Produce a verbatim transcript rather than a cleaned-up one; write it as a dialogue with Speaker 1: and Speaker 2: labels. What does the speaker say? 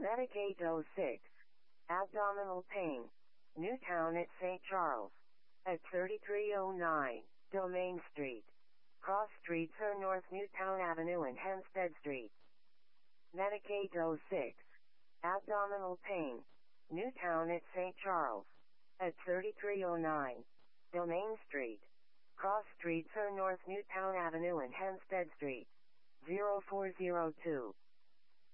Speaker 1: Medicaid oh six. Abdominal pain. Newtown at Saint Charles. At thirty-three oh nine, Domain Street. Cross streets are North Newtown Avenue and Hempstead Street. Medicaid oh six. Abdominal pain. Newtown at Saint Charles. At thirty-three oh nine, Domain Street. Cross streets are North Newtown Avenue and Hempstead Street. zero four zero two.